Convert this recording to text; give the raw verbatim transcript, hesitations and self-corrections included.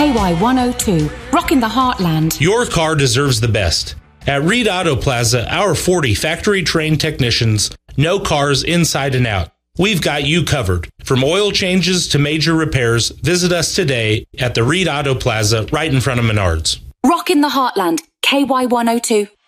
K Y one oh two. Rocking the heartland. Your car deserves the best. At Reed Auto Plaza, our forty factory-trained technicians know cars inside and out. We've got you covered. From oil changes to major repairs, visit us today at the Reed Auto Plaza right in front of Menards. Rocking the heartland. K Y one oh two.